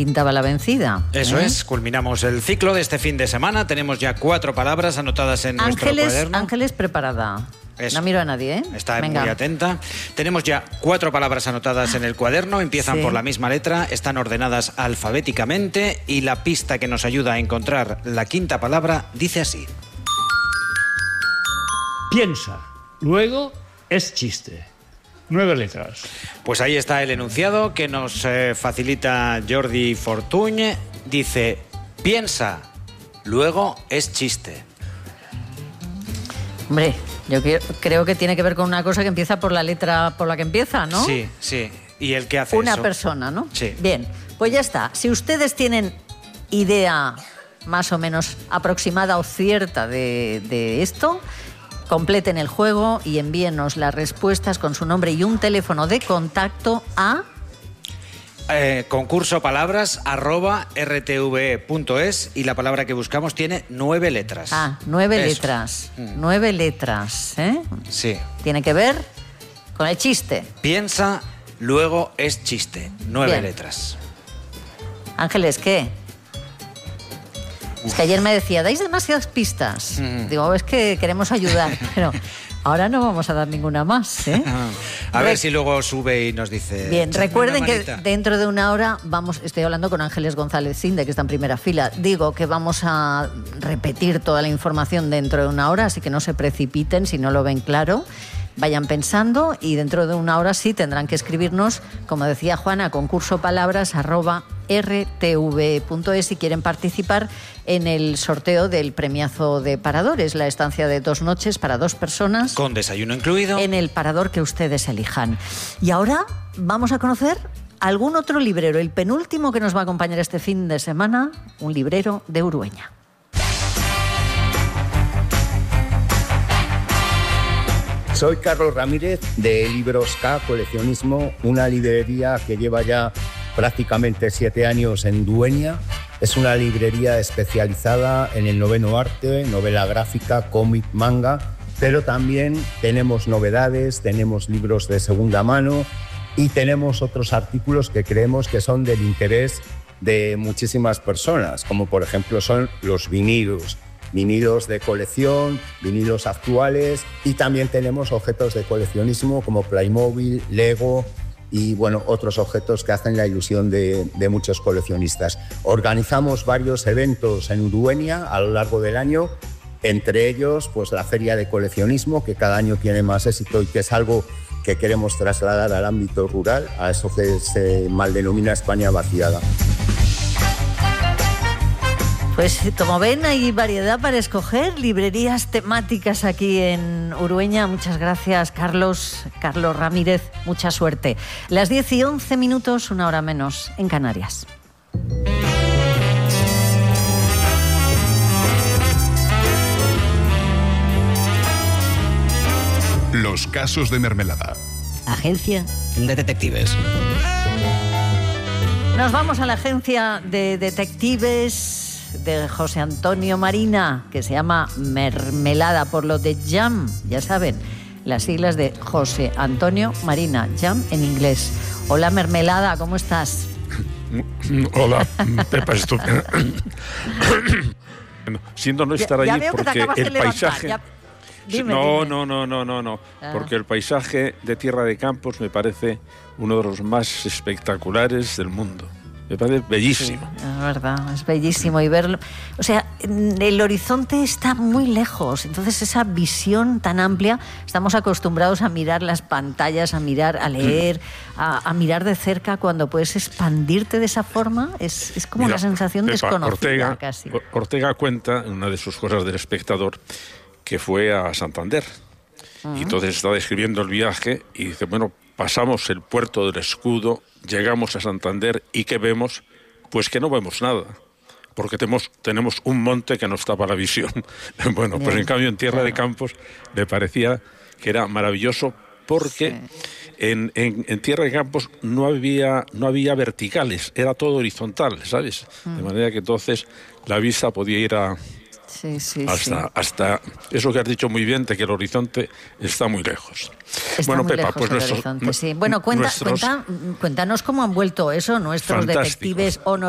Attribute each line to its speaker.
Speaker 1: quinta va la vencida.
Speaker 2: Eso es, culminamos el ciclo de este fin de semana. Tenemos ya 4 palabras anotadas en nuestro cuaderno.
Speaker 1: Ángeles, preparada.
Speaker 2: Eso.
Speaker 1: No miro a nadie, ¿eh?
Speaker 2: Está
Speaker 1: Venga.
Speaker 2: muy atenta. Tenemos ya 4 palabras anotadas en el cuaderno. Empiezan por la misma letra, están ordenadas alfabéticamente y la pista que nos ayuda a encontrar la quinta palabra dice así.
Speaker 3: Piensa, luego es chiste. 9 letras.
Speaker 2: Pues ahí está el enunciado que nos facilita Jordi Fortuny. Dice, piensa, luego es chiste.
Speaker 1: Hombre, yo creo que tiene que ver con una cosa que empieza por la letra por la que empieza, ¿no?
Speaker 2: Sí, sí. ¿Y el que hace
Speaker 1: Una
Speaker 2: eso?
Speaker 1: persona, ¿no?
Speaker 2: Sí.
Speaker 1: Bien, pues ya está. Si ustedes tienen idea más o menos aproximada o cierta de esto, completen el juego y envíenos las respuestas con su nombre y un teléfono de contacto a...
Speaker 2: concurso palabras @rtve.es y la palabra que buscamos tiene 9 letras.
Speaker 1: 9
Speaker 2: Eso.
Speaker 1: letras. 9 letras, ¿eh?
Speaker 2: Sí.
Speaker 1: Tiene que ver con el chiste.
Speaker 2: Piensa, luego es chiste. 9
Speaker 1: Bien.
Speaker 2: letras.
Speaker 1: Ángeles, ¿qué? Es que ayer me decía, dais demasiadas pistas. Digo, es que queremos ayudar, pero ahora no vamos a dar ninguna más, ¿eh?
Speaker 2: A ver si luego sube y nos dice...
Speaker 1: Bien,
Speaker 2: "Echadme
Speaker 1: recuerden
Speaker 2: una
Speaker 1: que
Speaker 2: manita".
Speaker 1: dentro de una hora estoy hablando con Ángeles González Cinde, que está en primera fila. Digo que vamos a repetir toda la información dentro de una hora, así que no se precipiten si no lo ven claro. Vayan pensando y dentro de una hora sí tendrán que escribirnos, como decía Juana, concursopalabras@rtv.es si quieren participar en el sorteo del premiazo de Paradores, la estancia de 2 noches para 2 personas.
Speaker 2: Con desayuno incluido.
Speaker 1: En el parador que ustedes elijan. Y ahora vamos a conocer algún otro librero, el penúltimo que nos va a acompañar este fin de semana, un librero de Urueña.
Speaker 4: Soy Carlos Ramírez de Libros K Coleccionismo, una librería que lleva ya prácticamente 7 años en Dueña. Es una librería especializada en el noveno arte, novela gráfica, cómic, manga, pero también tenemos novedades, tenemos libros de segunda mano y tenemos otros artículos que creemos que son del interés de muchísimas personas, como por ejemplo son los vinilos de colección, vinilos actuales, y también tenemos objetos de coleccionismo como Playmobil, Lego y bueno, otros objetos que hacen la ilusión de muchos coleccionistas. Organizamos varios eventos en Urueña a lo largo del año, entre ellos pues la Feria de Coleccionismo, que cada año tiene más éxito y que es algo que queremos trasladar al ámbito rural, a eso que se mal denomina España vaciada.
Speaker 1: Pues como ven, hay variedad para escoger, librerías temáticas aquí en Urueña. Muchas gracias, Carlos Ramírez, mucha suerte. Las 10:11, una hora menos, en Canarias.
Speaker 5: Los casos de Mermelada.
Speaker 6: Agencia de detectives.
Speaker 1: Nos vamos a la agencia de detectives de José Antonio Marina, que se llama Mermelada, por lo de Jam, ya saben, las siglas de José Antonio Marina, Jam en inglés. Hola Mermelada, ¿cómo estás?
Speaker 7: Hola, Pepa, estupendo. Siento no estar allí porque el paisaje...
Speaker 1: Dime.
Speaker 7: No. Porque el paisaje de Tierra de Campos me parece uno de los más espectaculares del mundo. Me parece bellísimo.
Speaker 1: Sí, es verdad, es bellísimo. Y verlo, o sea, el horizonte está muy lejos, entonces esa visión tan amplia, estamos acostumbrados a mirar las pantallas, a mirar, a leer, a mirar de cerca. Cuando puedes expandirte de esa forma, es como una sensación
Speaker 7: Pepa,
Speaker 1: desconocida casi.
Speaker 7: Ortega cuenta en una de sus cosas del Espectador que fue a Santander. Y entonces está describiendo el viaje y dice, bueno, pasamos el puerto del Escudo, llegamos a Santander y ¿qué vemos? Pues que no vemos nada, porque tenemos un monte que nos tapa la visión. Bueno, pues en cambio en Tierra de Campos me parecía que era maravilloso porque en Tierra de Campos no había verticales, era todo horizontal, ¿sabes? De manera que entonces la vista podía ir hasta eso que has dicho muy bien, de que el horizonte está muy lejos.
Speaker 1: Está muy Pepa, lejos pues el horizonte, sí. Bueno, cuéntanos cómo han vuelto eso nuestros detectives honorables.